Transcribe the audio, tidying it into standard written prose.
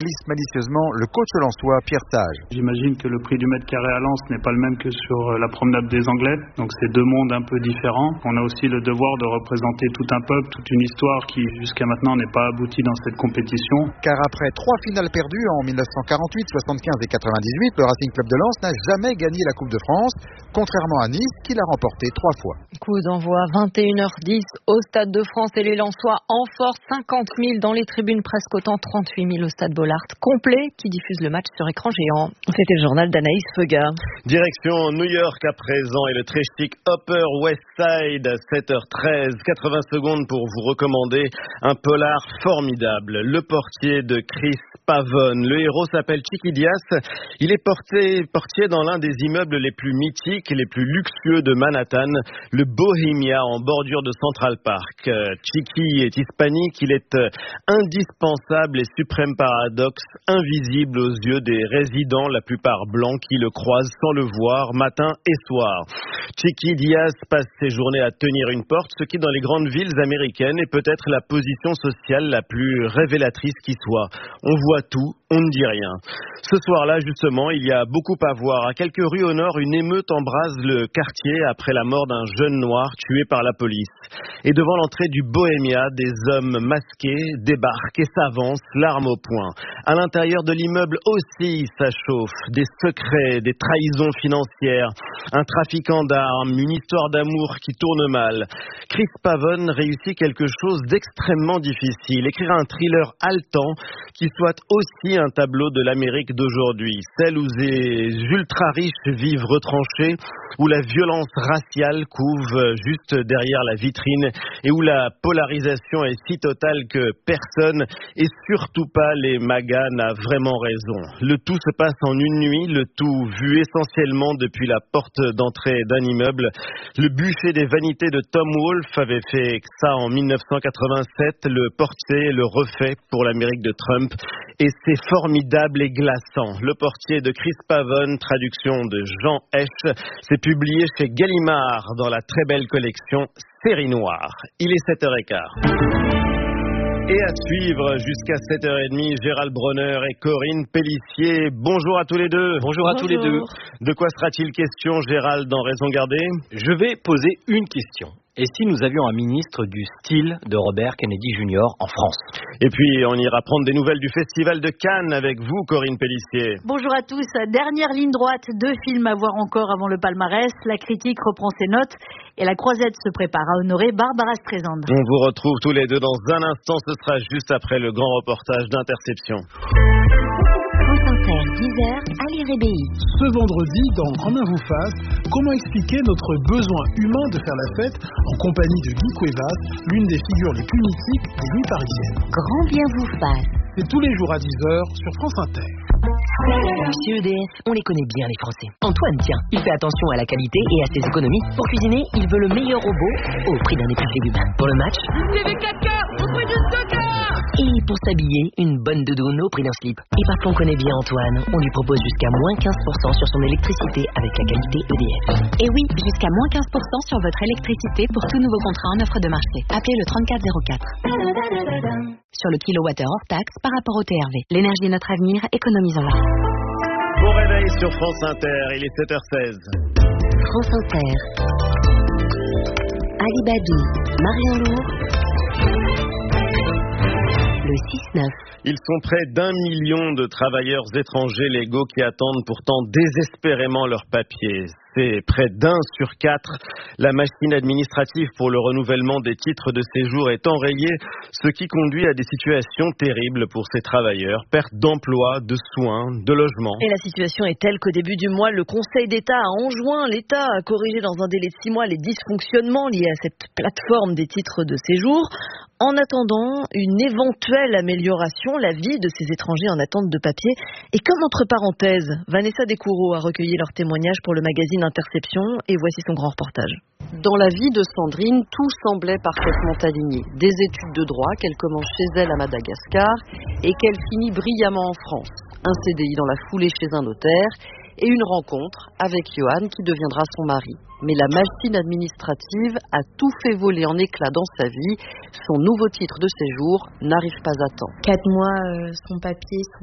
glisse malicieusement le coach lensois Pierre Sage. J'imagine que le prix du mètre carré à Lens n'est pas le même que sur la promenade des Anglais, donc c'est deux mondes un peu différents. On a aussi le devoir de représenter tout un peuple, toute une histoire qui jusqu'à maintenant n'est pas aboutie dans cette compétition. Car après 3 finales perdues en 1948, 75 et 98, le Racing Club de Lens n'a jamais gagné la Coupe de France, contrairement à Nice qui l'a remporté 3 fois. Coup d'envoi 21h10 au Stade de France et les Lensois en force, 50 000 dans les tribunes, presque autant, 38 000 au Stade Bollaert complet qui diffuse le match sur écran géant. C'était le journal d'Anaïs Feuga. Direction New York à présent et le très chic Upper West Side, 7h13, 80 secondes pour vous recommander un polar formidable. Le portier de Chris Pavone. Le héros s'appelle Chiqui Diaz. Il est portier dans l'un des immeubles les plus mythiques et les plus luxueux de Manhattan, le Bohemia en bordure de Central Park. Chiqui est hispanique, il est indispensable et suprême paradoxe, invisible aux yeux des résidents, la plupart blancs, qui le croisent sans le voir, matin et soir. Chiqui Diaz passe ses journées à tenir une porte, ce qui dans les grandes villes américaines est peut-être la position sociale la plus révélatrice qui soit. On voit tout, on ne dit rien. Ce soir-là, justement, il y a beaucoup à voir. À quelques rues au nord, une émeute embrase le quartier après la mort d'un jeune noir tué par la police. Et devant l'entrée du Bohemia, des hommes masqués débarquent et s'avancent, l'arme au poing. À l'intérieur de l'immeuble aussi, ça chauffe. Des secrets, des trahisons financières, un trafiquant d'armes, une histoire d'amour qui tourne mal. Chris Pavone réussit quelque chose d'extrêmement difficile. Écrire un thriller haletant qui soit aussi un tableau de l'Amérique d'aujourd'hui. Celle où des ultra-riches vivent retranchés, où la violence raciale couve juste derrière la vitrine et où la polarisation est si totale que personne, et surtout pas les magas, n'a vraiment raison. Le tout se passe en une nuit, le tout vu essentiellement depuis la porte d'entrée d'un immeuble. Le bûcher des vanités de Tom Wolfe avait fait ça en 1987, le portier le refait pour l'Amérique de Trump, et c'est formidable et glaçant. Le portier de Chris Pavone, traduction de Jean Hesch, c'est publié chez Gallimard dans la très belle collection Série Noire. Il est 7h15. Et à suivre jusqu'à 7h30, Gérald Bronner et Corinne Pélissier. Bonjour à tous les deux. Bonjour à tous les deux. De quoi sera-t-il question, Gérald, dans Raison Gardée ? Je vais poser une question. Et si nous avions un ministre du style de Robert Kennedy Jr. en France ? Et puis, on ira prendre des nouvelles du Festival de Cannes avec vous, Corinne Pélissier. Bonjour à tous. Dernière ligne droite, 2 films à voir encore avant le palmarès. La critique reprend ses notes et la croisette se prépare à honorer Barbara Streisand. On vous retrouve tous les deux dans un instant. Ce sera juste après le grand reportage d'Interception. France Inter, 10h, Ali Rébéi. Ce vendredi, dans Grand Bien vous fasse, comment expliquer notre besoin humain de faire la fête en compagnie de Guy Cuevas, l'une des figures les plus mythiques des nuits parisiennes. Grand Bien vous fasse. C'est tous les jours à 10h sur France Inter. Chez EDF, on les connaît bien les Français. Antoine, tiens, il fait attention à la qualité et à ses économies. Pour cuisiner, il veut le meilleur robot au prix d'un épluche légumes. Pour le match, TV4K au prix du stockard. Et pour s'habiller, une bonne doudoune au prix d'un slip. Et parce qu'on connaît bien Antoine, on lui propose jusqu'à moins 15% sur son électricité avec la qualité EDF. Et oui, jusqu'à moins 15% sur votre électricité pour tout nouveau contrat en offre de marché. Appelez le 3404. Sur le kilowattheure hors taxe par rapport au TRV. L'énergie est notre avenir, économisons-la. Bon réveil sur France Inter, il est 7h16. France Inter. Ali Badou, Marion Lourd. Le 6-9. Ils sont près d'1 million de travailleurs étrangers légaux qui attendent pourtant désespérément leurs papiers. C'est près d'1 sur 4. La machine administrative pour le renouvellement des titres de séjour est enrayée, ce qui conduit à des situations terribles pour ces travailleurs. Perte d'emploi, de soins, de logements. Et la situation est telle qu'au début du mois, le Conseil d'État a enjoint l'État à corriger dans un délai de 6 mois les dysfonctionnements liés à cette plateforme des titres de séjour. En attendant une éventuelle amélioration, la vie de ces étrangers en attente de papier. Et comme entre parenthèses, Vanessa Descoureaux a recueilli leurs témoignages pour le magazine Interception et voici son grand reportage. Dans la vie de Sandrine, tout semblait parfaitement aligné. Des études de droit qu'elle commence chez elle à Madagascar et qu'elle finit brillamment en France. Un CDI dans la foulée chez un notaire et une rencontre avec Johan qui deviendra son mari. Mais la machine administrative a tout fait voler en éclats dans sa vie. Son nouveau titre de séjour n'arrive pas à temps. 4 mois, son papier,